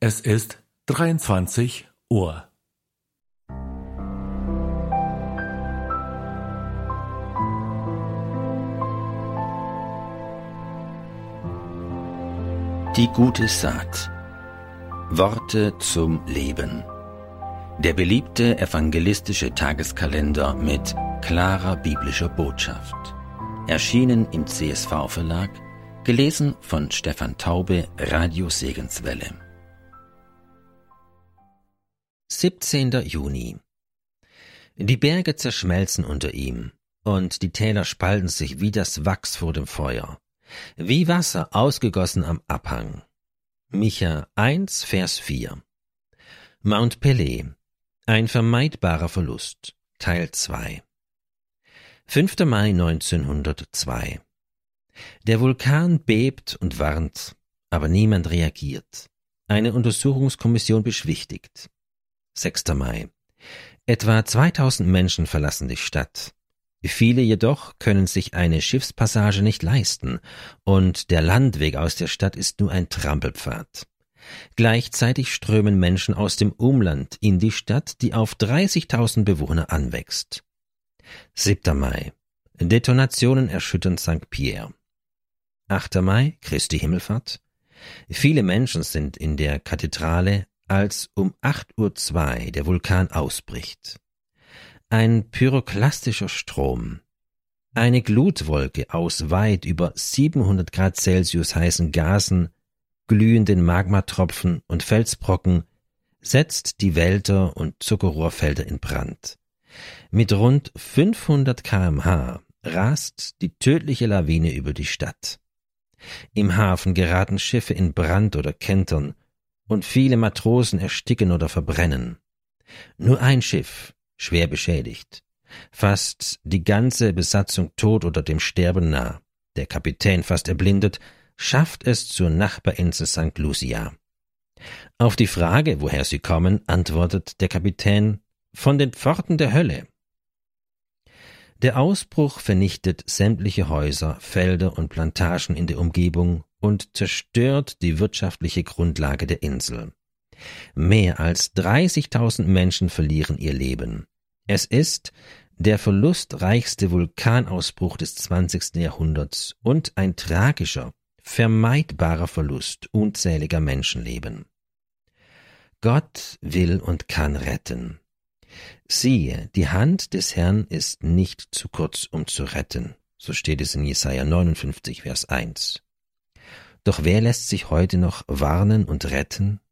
Es ist 23 Uhr. Die gute Saat. Worte zum Leben. Der beliebte evangelistische Tageskalender mit klarer biblischer Botschaft. Erschienen im CSV-Verlag, gelesen von Stefan Taube, Radio Segenswelle. 17. Juni. Die Berge zerschmelzen unter ihm, und die Täler spalten sich wie das Wachs vor dem Feuer, wie Wasser ausgegossen am Abhang. Micha 1, Vers 4. Mount Pelée. Ein vermeidbarer Verlust. Teil 2. 5. Mai 1902. Der Vulkan bebt und warnt, aber niemand reagiert. Eine Untersuchungskommission beschwichtigt. 6. Mai. Etwa 2000 Menschen verlassen die Stadt. Viele jedoch können sich eine Schiffspassage nicht leisten, und der Landweg aus der Stadt ist nur ein Trampelpfad. Gleichzeitig strömen Menschen aus dem Umland in die Stadt, die auf 30.000 Bewohner anwächst. 7. Mai. Detonationen erschüttern St. Pierre. 8. Mai. Christi Himmelfahrt. Viele Menschen sind in der Kathedrale, als um 8:02 Uhr der Vulkan ausbricht. Ein pyroklastischer Strom, eine Glutwolke aus weit über 700 Grad Celsius heißen Gasen, glühenden Magmatropfen und Felsbrocken setzt die Wälder und Zuckerrohrfelder in Brand. Mit rund 500 km/h rast die tödliche Lawine über die Stadt. Im Hafen geraten Schiffe in Brand oder kentern, und viele Matrosen ersticken oder verbrennen. Nur ein Schiff, schwer beschädigt, fast die ganze Besatzung tot oder dem Sterben nah, der Kapitän fast erblindet, schafft es zur Nachbarinsel St. Lucia. Auf die Frage, woher sie kommen, antwortet der Kapitän: von den Pforten der Hölle. Der Ausbruch vernichtet sämtliche Häuser, Felder und Plantagen in der Umgebung und zerstört die wirtschaftliche Grundlage der Insel. Mehr als 30.000 Menschen verlieren ihr Leben. Es ist der verlustreichste Vulkanausbruch des 20. Jahrhunderts und ein tragischer, vermeidbarer Verlust unzähliger Menschenleben. Gott will und kann retten. Siehe, die Hand des Herrn ist nicht zu kurz, um zu retten. So steht es in Jesaja 59, Vers 1. Doch wer lässt sich heute noch warnen und retten?